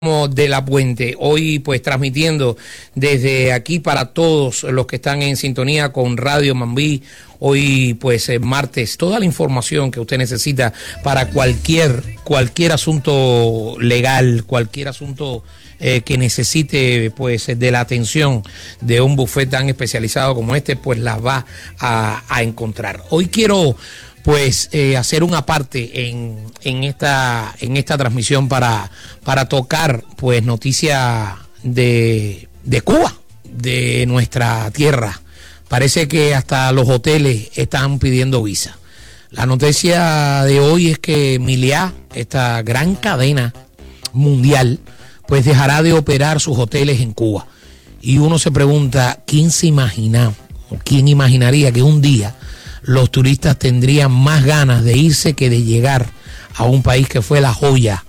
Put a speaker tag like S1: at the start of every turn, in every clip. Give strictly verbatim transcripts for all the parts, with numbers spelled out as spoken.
S1: de la Puente, hoy pues transmitiendo desde aquí para todos los que están en sintonía con Radio Mambí. Hoy pues eh, martes, toda la información que usted necesita para cualquier cualquier asunto legal, cualquier asunto eh, que necesite pues de la atención de un bufete tan especializado como este, pues las va a, a encontrar. Hoy quiero pues eh, hacer una parte en, en esta en esta transmisión para, para tocar pues noticias de, de Cuba, de nuestra tierra. Parece que hasta los hoteles están pidiendo visa. La noticia de hoy es que Meliá, esta gran cadena mundial, pues dejará de operar sus hoteles en Cuba. Y uno se pregunta, ¿quién se imagina o quién imaginaría que un día los turistas tendrían más ganas de irse que de llegar a un país que fue la joya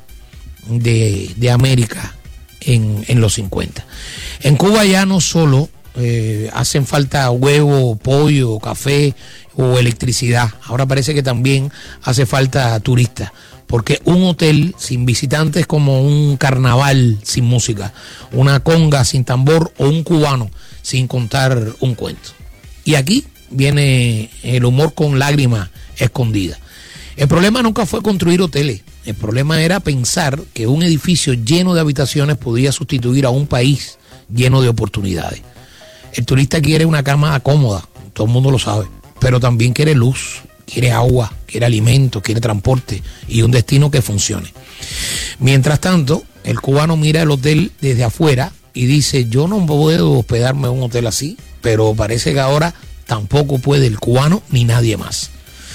S1: de, de América en, en los cincuenta? En Cuba ya no solo eh, hacen falta huevo, pollo, café o electricidad, ahora parece que también hace falta turistas, porque un hotel sin visitantes es como un carnaval sin música, una conga sin tambor o un cubano sin contar un cuento. Y aquí viene el humor con lágrimas escondidas. El problema nunca fue construir hoteles. El problema era pensar que un edificio lleno de habitaciones podía sustituir a un país lleno de oportunidades. El turista quiere una cama cómoda, todo el mundo lo sabe, pero también quiere luz, quiere agua, quiere alimentos, quiere transporte y un destino que funcione. Mientras tanto, el cubano mira el hotel desde afuera y dice, yo no puedo hospedarme en un hotel así, pero parece que ahora tampoco puede el cubano ni nadie más.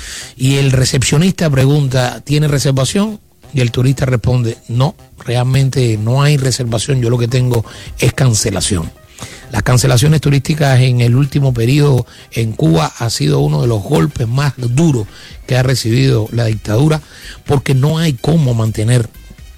S1: Y el recepcionista pregunta, ¿tiene reservación? Y el turista responde, no, realmente no hay reservación, yo lo que tengo es cancelación. Las cancelaciones turísticas en el último periodo en Cuba ha sido uno de los golpes más duros que ha recibido la dictadura, porque no hay cómo mantener,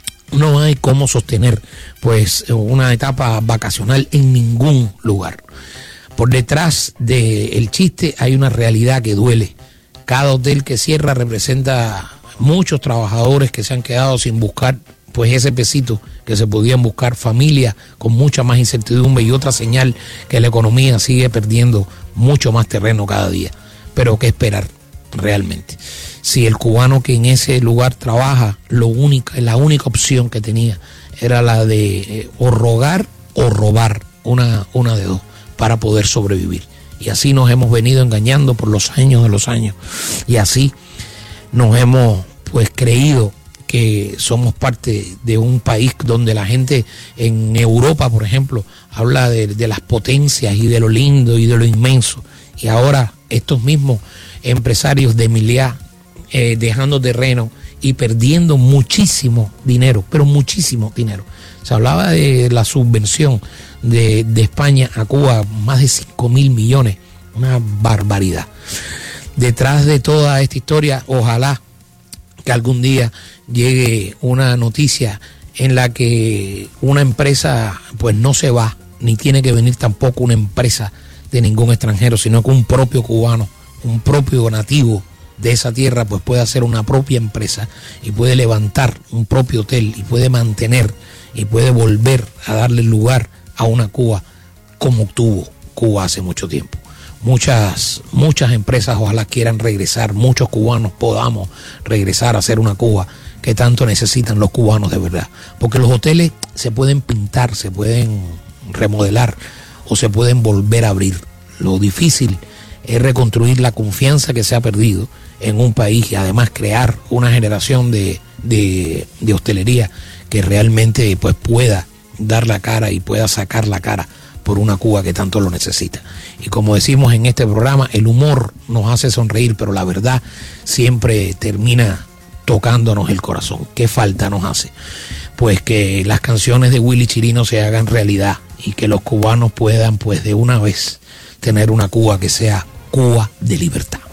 S1: no hay cómo sostener pues una etapa vacacional en ningún lugar. Por detrás del chiste hay una realidad que duele. Cada hotel que cierra representa muchos trabajadores que se han quedado sin buscar pues ese pesito que se podían buscar, familias con mucha más incertidumbre y otra señal que la economía sigue perdiendo mucho más terreno cada día. Pero ¿qué esperar realmente? Si el cubano que en ese lugar trabaja, lo única, la única opción que tenía era la de eh, o rogar o robar, una, una de dos, para poder sobrevivir. Y así nos hemos venido engañando por los años de los años. Y así nos hemos pues creído que somos parte de un país donde la gente en Europa, por ejemplo, habla de, de las potencias y de lo lindo y de lo inmenso. Y ahora estos mismos empresarios de Meliá eh, dejando terreno y perdiendo muchísimo dinero, pero muchísimo dinero. Se hablaba de la subvención de, de España a Cuba, más de cinco mil millones, una barbaridad. Detrás de toda esta historia, ojalá que algún día llegue una noticia en la que una empresa pues no se va, ni tiene que venir tampoco una empresa de ningún extranjero, sino que un propio cubano, un propio nativo de esa tierra pues puede hacer una propia empresa y puede levantar un propio hotel y puede mantener y puede volver a darle lugar a una Cuba como tuvo Cuba hace mucho tiempo. Muchas, muchas empresas ojalá quieran regresar, muchos cubanos podamos regresar a ser una Cuba que tanto necesitan los cubanos de verdad. Porque los hoteles se pueden pintar, se pueden remodelar o se pueden volver a abrir. Lo difícil es reconstruir la confianza que se ha perdido en un país y además crear una generación de, de, de hostelería que realmente pues pueda dar la cara y pueda sacar la cara por una Cuba que tanto lo necesita. Y como decimos en este programa, el humor nos hace sonreír, pero la verdad siempre termina tocándonos el corazón. ¿Qué falta nos hace? Pues que las canciones de Willy Chirino se hagan realidad y que los cubanos puedan pues de una vez tener una Cuba que sea Cuba de libertad.